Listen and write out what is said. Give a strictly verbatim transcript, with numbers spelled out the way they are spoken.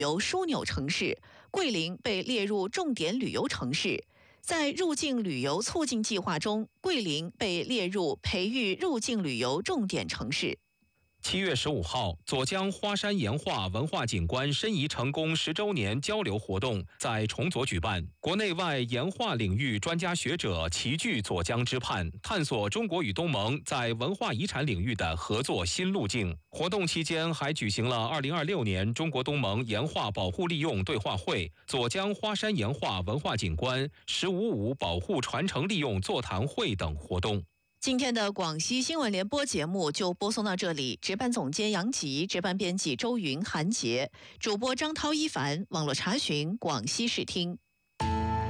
游枢纽城市，桂林被列入重点旅游城市。在入境旅游促进计划中，桂林被列入培育入境旅游重点城市。 七月十五号，左江花山岩画文化景观申遗成功十周年交流活动在崇左举办，国内外岩画领域专家学者齐聚左江之畔，探索中国与东盟在文化遗产领域的合作新路径。活动期间还举行了二零二六年中国东盟岩画保护利用对话会、左江花山岩画文化景观十五五保护传承利用座谈会等活动。 今天的广西新闻联播节目就播送到这里，值班总监杨吉，值班编辑周云、韩杰，主播张涛、一凡，网络查询广西视听。